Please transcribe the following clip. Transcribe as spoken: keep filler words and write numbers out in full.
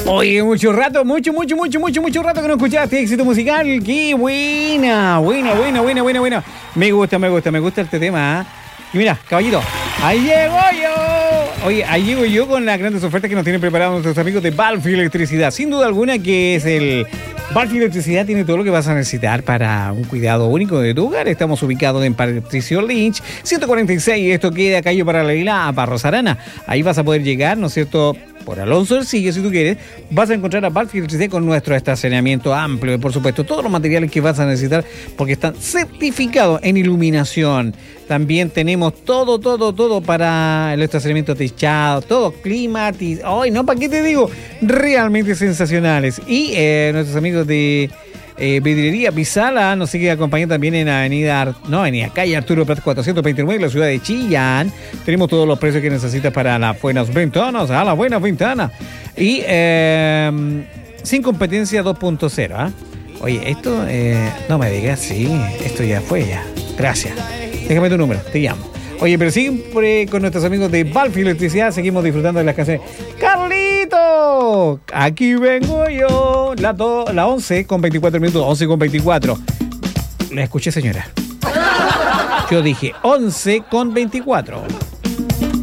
Oye, mucho rato, mucho, mucho, mucho, mucho, mucho rato que no escuchaste éxito musical. ¡Qué buena! Buena, buena, buena, buena, buena. Me gusta, me gusta, me gusta este tema. ¿eh? Y mira, caballito, ahí llego yo. Oye, ahí llego yo con las grandes ofertas que nos tienen preparados nuestros amigos de Balfi Electricidad. Sin duda alguna que es el... Balfi Electricidad tiene todo lo que vas a necesitar para un cuidado único de tu hogar. Estamos ubicados en Patricio Lynch, ciento cuarenta y seis. Esto queda calle Paralela a Barros Arana. Ahí vas a poder llegar, ¿no es cierto?, por Alonso Ercilla, si tú quieres. Vas a encontrar a Balfi Electricidad con nuestro estacionamiento amplio y, por supuesto, todos los materiales que vas a necesitar porque están certificados en iluminación. También tenemos todo, todo, todo para el estacionamiento techado, todo climatizado. ¡Ay, no! ¿Para qué te digo? Realmente sensacionales. Y eh, nuestros amigos de eh, Vidriería Pisala nos sigue acompañando también en Avenida, Ar- no, Avenida Calle Arturo Prat cuatrocientos veintinueve, en la ciudad de Chillán. Tenemos todos los precios que necesitas para las buenas ventanas, a las buenas ventanas. Y eh, sin competencia dos punto cero. ¿eh? Oye, esto, eh, no me digas, sí, esto ya fue ya. Gracias. Déjame tu número, te llamo. Oye, pero siempre con nuestros amigos de Balfi Electricidad seguimos disfrutando de las canciones. ¡Carlito! Aquí vengo yo. La, do, la once con veinticuatro minutos, once con veinticuatro. La escuché, señora. Yo dije once con veinticuatro.